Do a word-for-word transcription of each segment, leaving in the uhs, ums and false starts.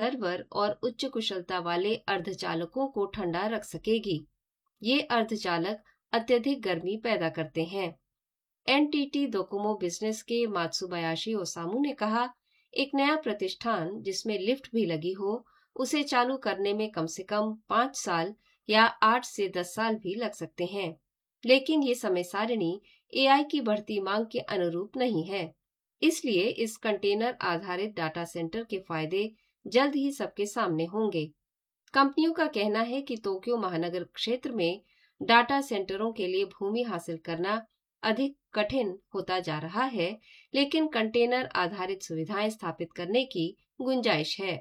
Server और उच्च कुशलता वाले अर्धचालकों को ठंडा रख सकेगी। ये अर्धचालक अत्यधिक गर्मी पैदा करते हैं। एनटीटी डोकोमो बिजनेस के मात्सुबायाशी ओसामू ने कहा, एक नया प्रतिष्ठान जिसमें लिफ्ट भी लगी हो, उसे चालू करने में कम से कम पाँच साल या आठ से दस साल भी लग सकते हैं। लेकिन ये समय सारिणी एआई की बढ़ती मांग के अनुरूप नहीं है। इसलिए इस कंटेनर आधारित डाटा सेंटर के फायदे जल्द ही सबके सामने होंगे। कंपनियों का कहना है कि टोक्यो महानगर क्षेत्र में डाटा सेंटरों के लिए भूमि हासिल करना अधिक कठिन होता जा रहा है, लेकिन कंटेनर आधारित सुविधाएं स्थापित करने की गुंजाइश है।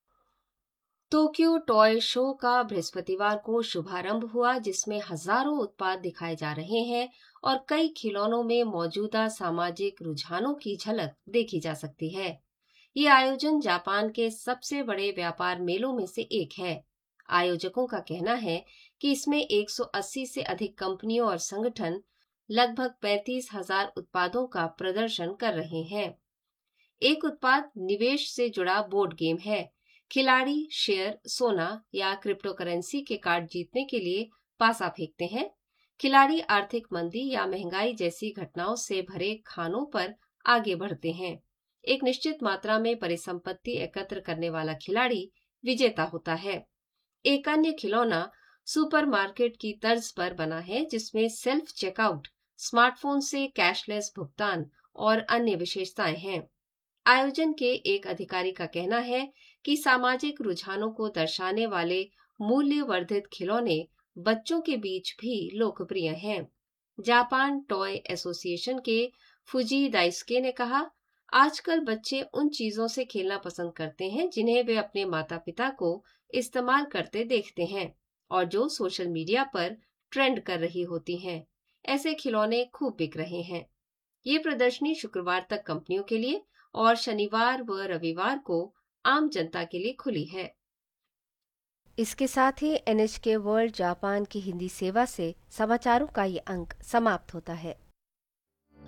टोक्यो टॉय शो का बृहस्पतिवार को शुभारंभ हुआ, जिसमें हजारों उत्पाद दिखाए जा रहे हैं और कई खिलौनों में मौजूदा सामाजिक रुझानों की झलक देखी जा सकती है। ये आयोजन जापान के सबसे बड़े व्यापार मेलों में से एक है। आयोजकों का कहना है कि इसमें एक सौ अस्सी से अधिक कंपनियों और संगठन लगभग पैंतीस हजार उत्पादों का प्रदर्शन कर रहे हैं। एक उत्पाद निवेश से जुड़ा बोर्ड गेम है। खिलाड़ी शेयर, सोना या क्रिप्टो करेंसी के कार्ड जीतने के लिए पासा फेंकते हैं। खिलाड़ी आर्थिक मंदी या महंगाई जैसी घटनाओं से भरे खानों पर आगे बढ़ते हैं। एक निश्चित मात्रा में परिसंपत्ति एकत्र करने वाला खिलाड़ी विजेता होता है। एक अन्य खिलौना सुपरमार्केट की तर्ज पर बना है, जिसमें सेल्फ चेकआउट, स्मार्टफोन से कैशलेस भुगतान और अन्य विशेषताएं हैं। आयोजन के एक अधिकारी का कहना है कि सामाजिक रुझानों को दर्शाने वाले मूल्य वर्धित खिलौने बच्चों के बीच भी लोकप्रिय हैं। जापान टॉय एसोसिएशन के फुजी दाइस्के ने कहा, आजकल बच्चे उन चीजों से खेलना पसंद करते हैं जिन्हें वे अपने माता पिता को इस्तेमाल करते देखते हैं और जो सोशल मीडिया पर ट्रेंड कर रही होती हैं। ऐसे खिलौने खूब बिक रहे हैं। ये प्रदर्शनी शुक्रवार तक कंपनियों के लिए और शनिवार व रविवार को आम जनता के लिए खुली है। इसके साथ ही एनएचके वर्ल्ड जापान की हिंदी सेवा से समाचारों का ये अंक समाप्त होता है।